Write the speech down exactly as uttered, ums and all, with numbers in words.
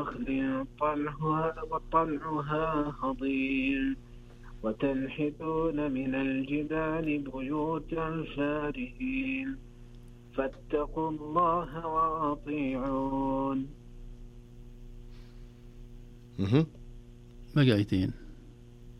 نخل طلعها وطلعها هضيم وتنحتون من الجبال بيوتا فارهين فاتقوا الله وأطيعون. بقى آيتين.